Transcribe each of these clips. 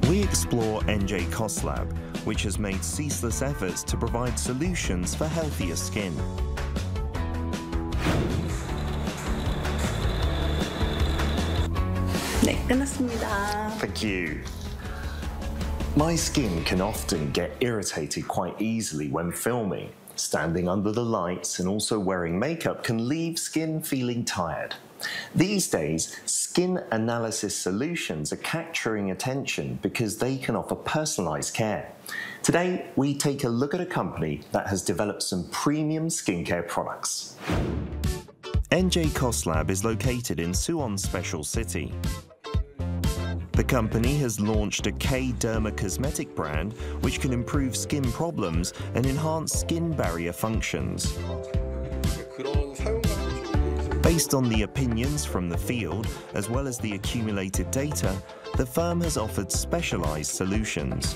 We explore NJ Koslab, which has made ceaseless efforts to provide solutions for healthier skin. 네, 끝났습니다. Thank you. My skin can often get irritated quite easily when filming. Standing under the lights and also wearing makeup can leave skin feeling tired. These days, skin analysis solutions are capturing attention because they can offer personalized care. Today, we take a look at a company that has developed some premium skincare products. NJ Koslab is located in Suwon Special City. The company has launched a K-Derma cosmetic brand which can improve skin problems and enhance skin barrier functions. Based on the opinions from the field, as well as the accumulated data, the firm has offered specialized solutions.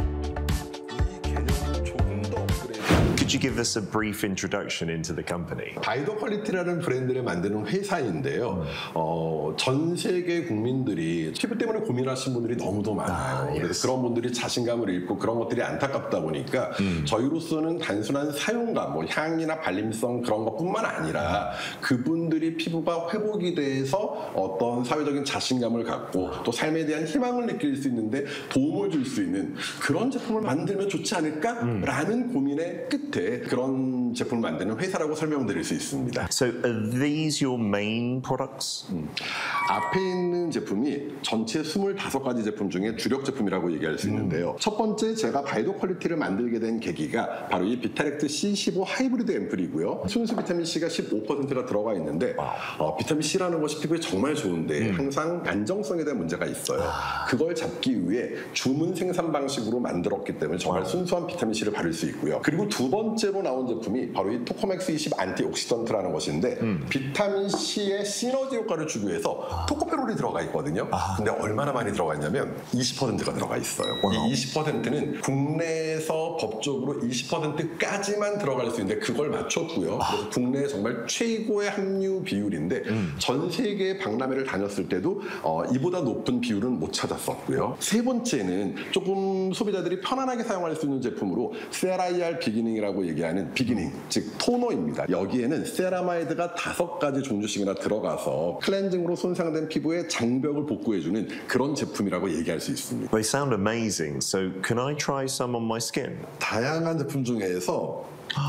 Could you give us a brief introduction into the company? 바이더 퀄리티라는 브랜드를 만드는 회사인데요. 전 세계 국민들이 피부 때문에 고민하시는 분들이 너무도 많아요. 그래서 그런 분들이 자신감을 잃고 그런 것들이 안타깝다 보니까 저희로서는 단순한 사용감, 뭐 향이나 발림성 그런 것뿐만 아니라 그분들이 피부가 회복이 돼서 어떤 사회적인 자신감을 갖고 또 삶에 대한 희망을 느낄 수 있는데 도움을 줄 수 있는 그런 제품을 만들면 좋지 않을까라는 고민의 끝에 그런 제품을 만드는 회사라고 설명드릴 수 있습니다. So are these your main products? 앞에 있는 제품이 전체 25가지 제품 중에 주력 제품이라고 얘기할 수 있는데요. 첫 번째 제가 바이더 퀄리티를 만들게 된 계기가 바로 이 비타렉트 C15 하이브리드 앰플이고요. 순수 비타민 C가 15%가 들어가 있는데 비타민 C라는 것이 피부에 정말 좋은데 항상 안정성에 대한 문제가 있어요. 그걸 잡기 위해 주문 생산 방식으로 만들었기 때문에 정말 순수한 비타민 C를 바를 수 있고요. 그리고 두 번째로 나온 제품이 바로 이 토코맥스 20 안티옥시던트라는 것인데 비타민 C의 시너지 효과를 주기 위해서 토코페롤이 들어가 있거든요. 근데 얼마나 많이 들어가 있냐면 20%가 들어가 있어요. 이 20%는 국내에서 법적으로 20%까지만 들어갈 수 있는데 그걸 맞췄고요. 그래서 국내에 정말 최고의 함유 비율인데 전 세계 박람회를 다녔을 때도 이보다 높은 비율은 못 찾았었고요. 세 번째는 조금 소비자들이 편안하게 사용할 수 있는 제품으로 세라이알 비기닝이라고 얘기하는 비기닝, 즉 토너입니다. 여기에는 세라마이드가 5가지 종류씩이나 들어가서 클렌징으로 손상된 피부의 장벽을 복구해주는 그런 제품이라고 얘기할 수 있습니다. They sound amazing, so can I try some on my skin? 다양한 제품 중에서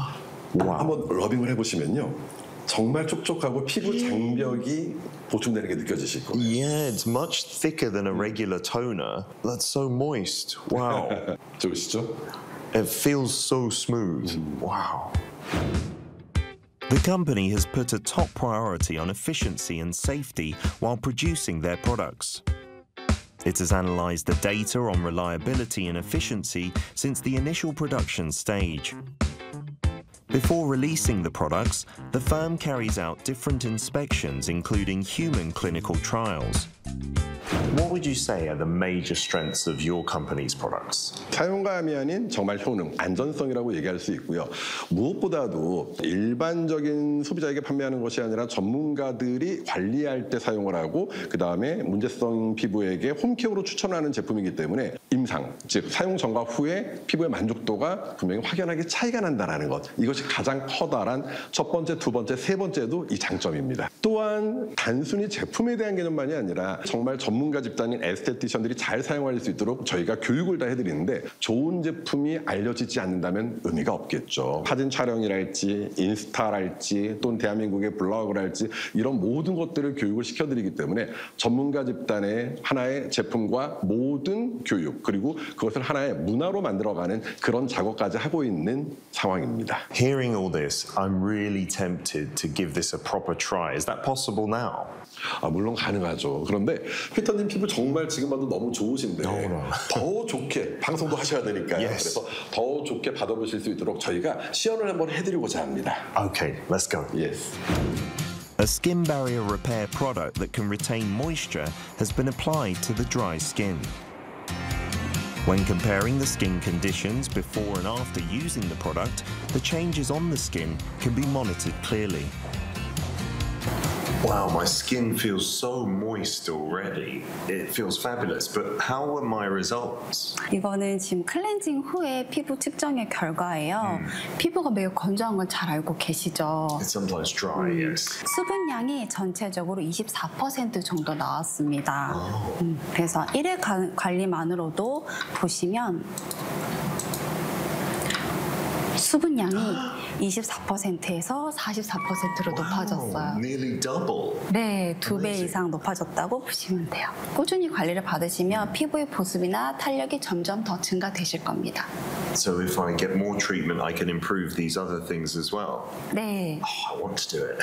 한번 러빙을 해보시면요. 정말 촉촉하고 피부 장벽이 보충되는 게 느껴지실 거예요. Yeah, it's much thicker than a regular toner. That's so moist. Wow. 좋으시죠? It feels so smooth. Wow. The company has put a top priority on efficiency and safety while producing their products. It has analyzed the data on reliability and efficiency since the initial production stage. Before releasing the products, the firm carries out different inspections, including human clinical trials. What would you say are the major strengths of your company's products? 사용감이 아닌 정말 효능, 안전성이라고 얘기할 수 있고요. 무엇보다도 일반적인 소비자에게 판매하는 것이 아니라 전문가들이 관리할 때 사용을 하고 그 다음에 문제성 피부에게 홈케어로 추천하는 제품이기 때문에 임상, 즉 사용 전과 후에 피부의 만족도가 분명히 확연하게 차이가 난다는 것. 이것이 가장 커다란 첫 번째, 두 번째, 세 번째도 이 장점입니다. 또한 단순히 제품에 대한 개념만이 아니라 정말 전문가 집단인 에스테티션들이 잘 사용할 수 있도록 저희가 교육을 다 해드리는데 좋은 제품이 알려지지 않는다면 의미가 없겠죠. 사진 촬영이랄지 인스타랄지 또는 대한민국의 블로그랄지 이런 모든 것들을 교육을 시켜드리기 때문에 전문가 집단의 하나의 제품과 모든 교육 그리고 그것을 하나의 문화로 만들어가는 그런 작업까지 하고 있는 상황입니다. Hearing all this, I'm really tempted to give this a proper try. Is that possible now? 물론 가능하죠. 그런데 피터님 피부 정말 지금 봐도 너무 좋으신데 더 좋게 방송도 하셔야 되니까요. Yes. 그래서 더 좋게 받아보실 수 있도록 저희가 시연을 한번 해드리고자 합니다. Okay, let's go. Yes. A skin barrier repair product that can retain moisture has been applied to the dry skin. When comparing the skin conditions before and after using the product, the changes on the skin can be monitored clearly. Wow, my skin feels so moist already. It feels fabulous. But how were my results? 이거는 지금 클렌징 후에 피부 측정의 결과예요. 피부가 매우 건조한 건 잘 알고 계시죠? It's sometimes dry, yes. 수분량이 전체적으로 24% 정도 나왔습니다. 그래서 1회 관리만으로도 보시면 수분량이 24%에서 44%로 높아졌어요. Nearly double. 네, 2배 이상 높아졌다고 보시면 돼요. 꾸준히 관리를 받으시면 피부의 보습이나 탄력이 점점 더 증가되실 겁니다. So if I get more treatment, I can improve these other things as well. 네. Oh, I want to do it.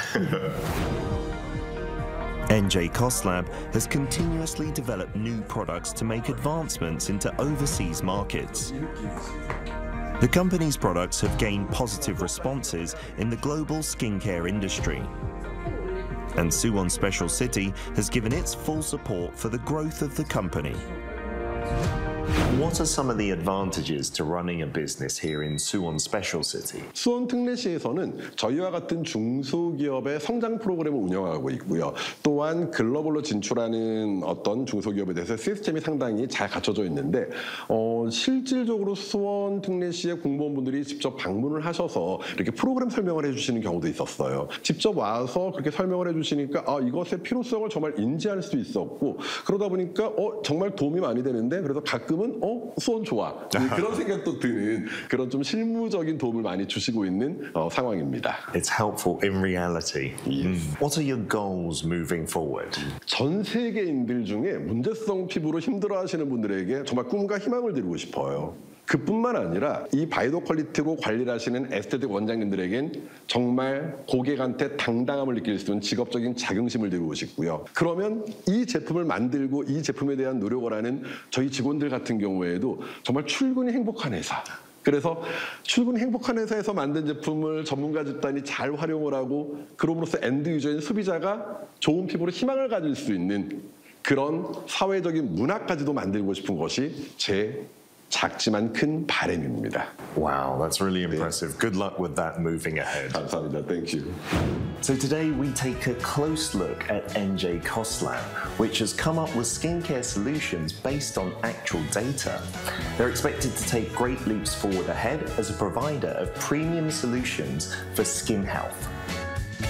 NJ Koslab has continuously developed new products to make advancements into overseas markets. The company's products have gained positive responses in the global skincare industry. And Suwon Special City has given its full support for the growth of the company. What are some of the advantages to running a business here in Suwon Special City? 수원 특례시에서는 저희와 같은 중소기업의 성장 프로그램을 운영하고 있고요. 또한 글로벌로 진출하는 어떤 중소기업에 대해서 시스템이 상당히 잘 갖춰져 있는데 실질적으로 수원 특례시의 공무원분들이 직접 방문을 하셔서 이렇게 프로그램 설명을 해주시는 경우도 있었어요. 직접 와서 그렇게 설명을 해주시니까 이것의 필요성을 정말 인지할 수 있었고 그러다 보니까 정말 도움이 많이 되는데 그래서 가끔은 수원 좋아 그런 생각도 드는 그런 좀 실무적인 도움을 많이 주시고 있는 상황입니다. It's helpful in reality. What are your goals moving forward? 전 세계인들 중에 문제성 피부로 힘들어하시는 분들에게 정말 꿈과 희망을 드리고 싶어요. 그뿐만 아니라 이 바이오 퀄리티로 관리를 하시는 에스테틱 원장님들에겐 정말 고객한테 당당함을 느낄 수 있는 직업적인 자긍심을 드리고 싶고요. 그러면 이 제품을 만들고 이 제품에 대한 노력을 하는 저희 직원들 같은 경우에도 정말 출근이 행복한 회사. 그래서 출근 행복한 회사에서 만든 제품을 전문가 집단이 잘 활용을 하고 그럼으로써 엔드 유저인 소비자가 좋은 피부로 희망을 가질 수 있는 그런 사회적인 문화까지도 만들고 싶은 것이 제 작지만 큰 바람입니다. Wow, that's really impressive. Good luck with that moving ahead. 감사합니다. Thank you. So today we take a close look at NJ Koslab, which has come up with skincare solutions based on actual data. They're expected to take great leaps forward ahead as a provider of premium solutions for skin health.